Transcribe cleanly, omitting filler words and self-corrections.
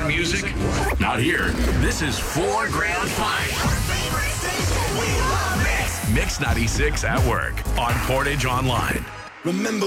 music? Not here. This is 4 Grand Fine. Mix 96 at work on Portage Online. Remember